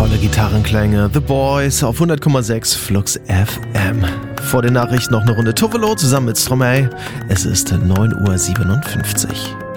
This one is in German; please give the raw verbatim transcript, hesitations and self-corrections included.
Tolle Gitarrenklänge. The Boys auf hundert Komma sechs Flux F M. Vor den Nachrichten noch eine Runde Tuvelo zusammen mit Stromae. Es ist neun Uhr siebenundfünfzig.